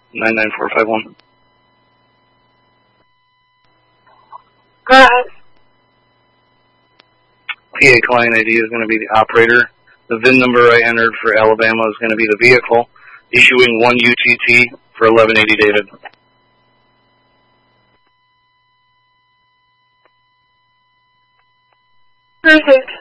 99451. Go ahead. PA client ID is going to be the operator. The VIN number I entered for Alabama is going to be the vehicle. Issuing 1 UTT for 1180 David. Perfect.